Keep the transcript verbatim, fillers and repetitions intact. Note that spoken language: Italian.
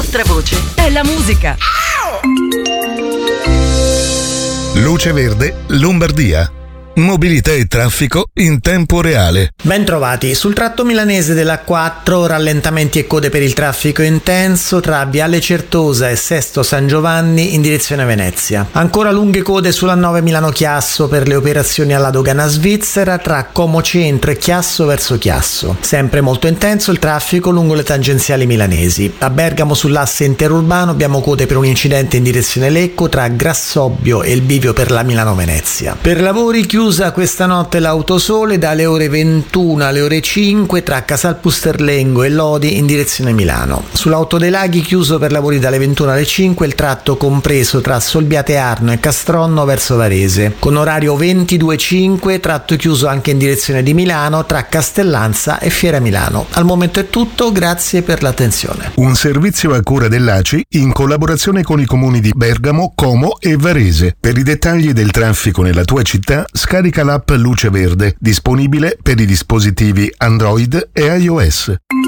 nostra voce è la musica. Luce Verde, Lombardia. Mobilità e traffico in tempo reale. Ben trovati. Sul tratto milanese dell'A quattro, rallentamenti e code per il traffico intenso tra Viale Certosa e Sesto San Giovanni in direzione Venezia. Ancora lunghe code sulla nove Milano-Chiasso per le operazioni alla dogana svizzera tra Como Centro e Chiasso verso Chiasso. Sempre molto intenso il traffico lungo le tangenziali milanesi. A Bergamo sull'asse interurbano abbiamo code per un incidente in direzione Lecco tra Grassobbio e il bivio per la Milano-Venezia. Per lavori chiusi Chiusa questa notte l'Autosole dalle ore ventuno alle ore cinque tra Casal Pusterlengo e Lodi in direzione Milano. Sull'Auto dei Laghi chiuso per lavori dalle ventuno alle cinque il tratto compreso tra Solbiate Arno e Castronno verso Varese. Con orario ventidue e cinque tratto chiuso anche in direzione di Milano tra Castellanza e Fiera Milano. Al momento è tutto, grazie per l'attenzione. Un servizio a cura dell'A C I in collaborazione con i comuni di Bergamo, Como e Varese. Per i dettagli del traffico nella tua città, scarica l'app Luce Verde, disponibile per i dispositivi Android e iOS.